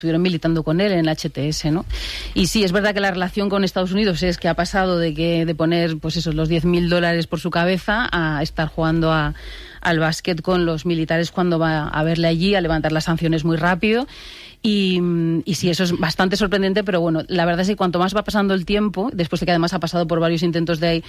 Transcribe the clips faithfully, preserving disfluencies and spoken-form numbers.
estuvieron militando con él en el H T S, ¿no? Y sí, es verdad que la relación con Estados Unidos es que ha pasado de que de poner, pues esos, los diez mil dólares por su cabeza a estar jugando a, al básquet con los militares cuando va a verle allí, a levantar las sanciones muy rápido. Y, y sí, eso es bastante sorprendente, pero bueno, la verdad es que cuanto más va pasando el tiempo, después de que además ha pasado por varios intentos de...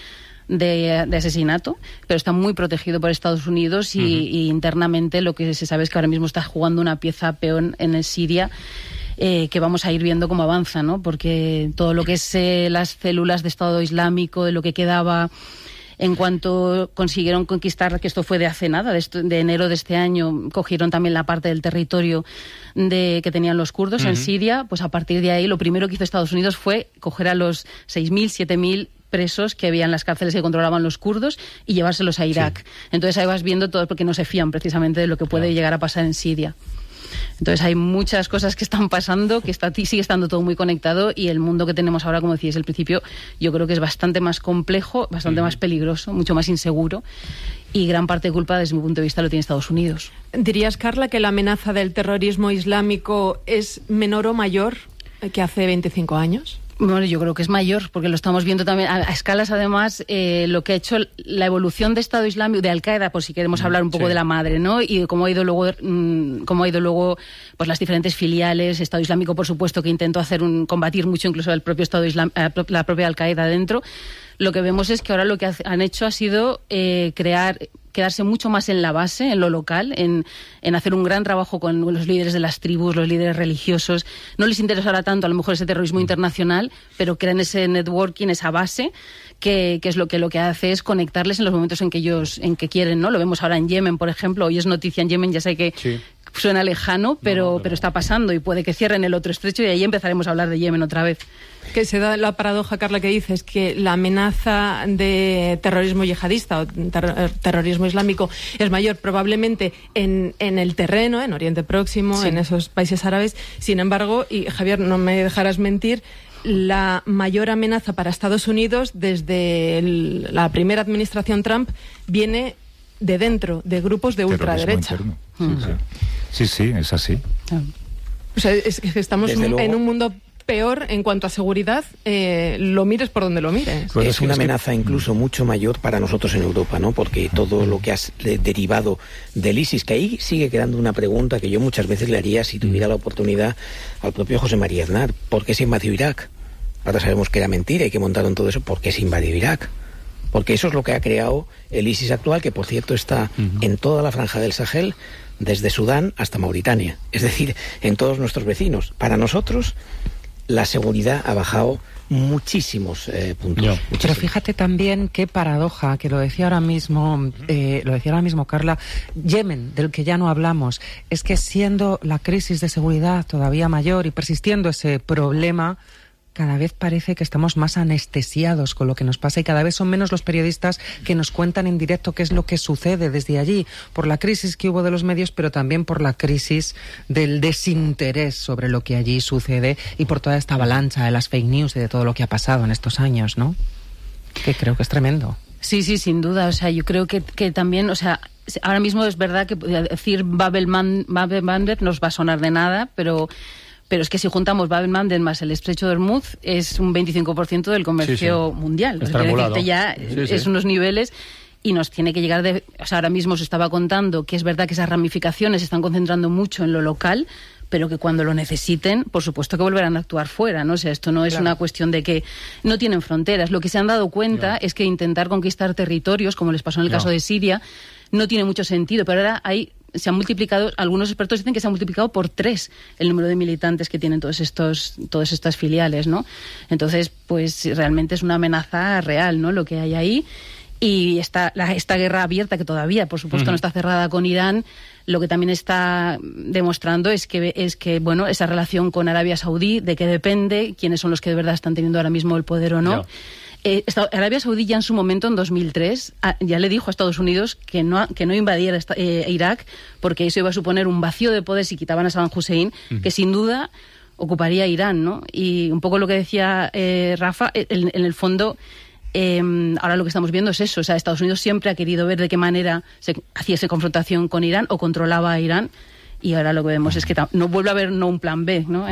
De, de asesinato, pero está muy protegido por Estados Unidos y, uh-huh. y internamente lo que se sabe es que ahora mismo está jugando una pieza peón en el Siria, eh, que vamos a ir viendo cómo avanza, ¿no? Porque todo lo que es eh, las células de Estado Islámico, de lo que quedaba en cuanto consiguieron conquistar, que esto fue de hace nada, de, esto, de enero de este año, cogieron también la parte del territorio de, que tenían los kurdos uh-huh. en Siria, pues a partir de ahí lo primero que hizo Estados Unidos fue coger a los seis mil, siete mil presos que había en las cárceles que controlaban los kurdos y llevárselos a Irak. Sí. Entonces ahí vas viendo todo, porque no se fían precisamente de lo que puede claro. llegar a pasar en Siria. Entonces hay muchas cosas que están pasando, que está, sigue estando todo muy conectado, y el mundo que tenemos ahora, como decíais al principio, yo creo que es bastante más complejo, bastante uh-huh. más peligroso, mucho más inseguro, y gran parte de culpa, desde mi punto de vista, lo tiene Estados Unidos. ¿Dirías, Carla, que la amenaza del terrorismo islámico es menor o mayor que hace veinticinco años? Bueno, yo creo que es mayor, porque lo estamos viendo también a, a escalas, además, eh, lo que ha hecho la evolución de Estado Islámico, de Al-Qaeda, por si queremos hablar un poco sí. de la madre, ¿no? Y cómo ha ido luego, mmm, cómo ha ido luego, pues las diferentes filiales, Estado Islámico, por supuesto, que intentó hacer un, combatir mucho incluso el propio Estado Islámico, la propia Al-Qaeda dentro. Lo que vemos es que ahora lo que han hecho ha sido eh, crear... quedarse mucho más en la base, en lo local, en, en hacer un gran trabajo con los líderes de las tribus, los líderes religiosos. No les interesará tanto a lo mejor ese terrorismo internacional, pero crean ese networking, esa base, que, que es lo que lo que hace es conectarles en los momentos en que ellos en que quieren, ¿no? Lo vemos ahora en Yemen, por ejemplo. Hoy es noticia en Yemen, ya sé que sí. suena lejano, pero, no, no, pero está pasando, y puede que cierren el otro estrecho y ahí empezaremos a hablar de Yemen otra vez. Que se da la paradoja, Carla, que dices que la amenaza de terrorismo yihadista o ter- terrorismo islámico es mayor probablemente en, en el terreno, en Oriente Próximo, sí. en esos países árabes. Sin embargo, y Javier, no me dejarás mentir, la mayor amenaza para Estados Unidos desde el, la primera administración Trump viene de dentro, de grupos de ultraderecha. Sí, mm. sí. sí, sí, es así. O sea, es que estamos un, luego, en un mundo peor en cuanto a seguridad, eh, lo mires por donde lo mires. Pues es una amenaza incluso mucho mayor para nosotros en Europa, ¿no? Porque todo lo que ha derivado del ISIS, que ahí sigue quedando una pregunta que yo muchas veces le haría si tuviera la oportunidad al propio José María Aznar. ¿Por qué se invadió Irak? Ahora sabemos que era mentira y que montaron todo eso. ¿Por qué se invadió Irak? Porque eso es lo que ha creado el ISIS actual, que por cierto está uh-huh. en toda la franja del Sahel, desde Sudán hasta Mauritania. Es decir, en todos nuestros vecinos. Para nosotros, la seguridad ha bajado muchísimos eh, puntos. No. Muchísimos. Pero fíjate también qué paradoja, que lo decía ahora mismo, eh, lo decía ahora mismo Carla, Yemen, del que ya no hablamos, es que siendo la crisis de seguridad todavía mayor y persistiendo ese problema, cada vez parece que estamos más anestesiados con lo que nos pasa, y cada vez son menos los periodistas que nos cuentan en directo qué es lo que sucede desde allí, por la crisis que hubo de los medios, pero también por la crisis del desinterés sobre lo que allí sucede y por toda esta avalancha de las fake news y de todo lo que ha pasado en estos años, ¿no? Que creo que es tremendo. Sí, sí, sin duda. O sea, yo creo que, que también, o sea, ahora mismo es verdad que decir Bab el-Mandeb nos va a sonar de nada, pero... Pero es que si juntamos Bab el-Mandeb más el estrecho de Hormuz, es un veinticinco por ciento del comercio sí, sí. mundial. Está o sea, ya sí, sí. es unos niveles, y nos tiene que llegar de... O sea, ahora mismo se estaba contando que es verdad que esas ramificaciones se están concentrando mucho en lo local, pero que cuando lo necesiten, por supuesto que volverán a actuar fuera, ¿no? O sea, esto no es claro. una cuestión de que no tienen fronteras. Lo que se han dado cuenta no. es que intentar conquistar territorios, como les pasó en el no. caso de Siria, no tiene mucho sentido. Pero ahora hay... se han multiplicado, algunos expertos dicen que se ha multiplicado por tres el número de militantes que tienen todos estos, todas estas filiales, ¿no? Entonces, pues realmente es una amenaza real, ¿no? Lo que hay ahí. Y esta, la, esta guerra abierta, que todavía, por supuesto, uh-huh. no está cerrada con Irán, lo que también está demostrando es que, es que, bueno, esa relación con Arabia Saudí, de qué depende, quiénes son los que de verdad están teniendo ahora mismo el poder o no. no. Eh, Arabia Saudí ya en su momento, en dos mil tres, a, ya le dijo a Estados Unidos que no, que no invadiera esta, eh, Irak, porque eso iba a suponer un vacío de poder si quitaban a Saddam Hussein, uh-huh. que sin duda ocuparía Irán, ¿no? Y un poco lo que decía eh, Rafa, en, en el fondo... Eh, ahora lo que estamos viendo es eso, o sea, Estados Unidos siempre ha querido ver de qué manera se hacía esa confrontación con Irán o controlaba a Irán, y ahora lo que vemos es que no vuelve a haber no un plan B, ¿no?